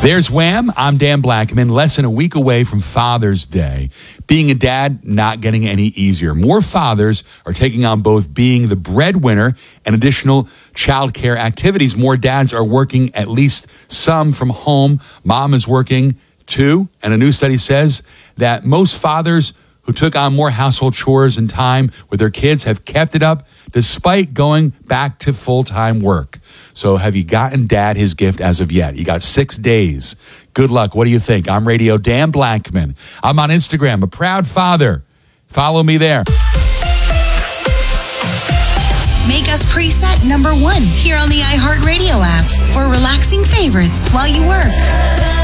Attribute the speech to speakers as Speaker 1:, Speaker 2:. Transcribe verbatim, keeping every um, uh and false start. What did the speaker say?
Speaker 1: There's Wham! I'm Dan Blackman, less than a week away from Father's Day. Being a dad, not getting any easier. More fathers are taking on both being the breadwinner and additional childcare activities. More dads are working at least some from home. Mom is working too, and a new study says that most fathers who took on more household chores and time with their kids have kept it up despite going back to full-time work. So have you gotten dad his gift as of yet? You got six days. Good luck. What do you think? I'm Radio Dan Blackman. I'm on Instagram, a proud father. Follow me there.
Speaker 2: Make us preset number one here on the iHeartRadio app for relaxing favorites while you work.